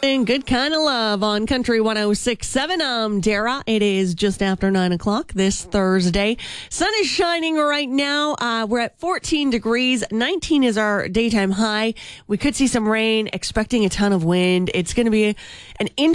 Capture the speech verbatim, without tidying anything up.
And Good Kind of Love on Country one oh six point seven. I'm Dara. It is just after nine o'clock this Thursday. Sun is shining right now. Uh, we're at fourteen degrees. nineteen is our daytime high. We could see some rain, expecting a ton of wind. It's going to be an interesting